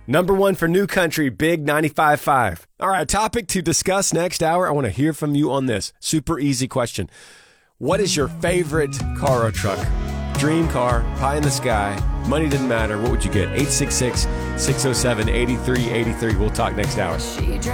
Number one for New Country, Big 95.5. All right, topic to discuss next hour. I want to hear from you on this. Super easy question. What is your favorite car or truck? Dream car, pie in the sky, money didn't matter. What would you get? 866-607-8383. We'll talk next hour.